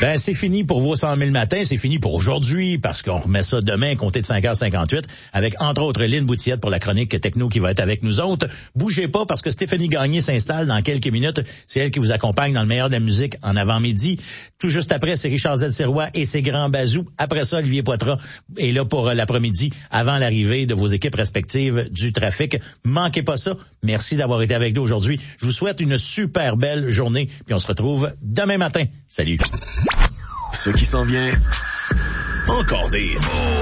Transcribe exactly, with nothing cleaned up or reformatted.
Ben, c'est fini pour vos cent mille matins, c'est fini pour aujourd'hui, parce qu'on remet ça demain, compté de cinq heures cinquante-huit, avec, entre autres, Lynn Boutillette pour la chronique techno qui va être avec nous autres. Bougez pas, parce que Stéphanie Gagné s'installe dans quelques minutes. C'est elle qui vous accompagne dans le meilleur de la musique en avant-midi. Tout juste après, c'est Richard Z. Sirois et ses grands bazous. Après ça, Olivier Poitras est là pour l'après-midi, avant l'arrivée de vos équipes respectives du trafic. Manquez pas ça. Merci d'avoir été avec nous aujourd'hui. Je vous souhaite une super belle journée, puis on se retrouve demain matin. Salut. Ce qui s'en vient, encore des hits.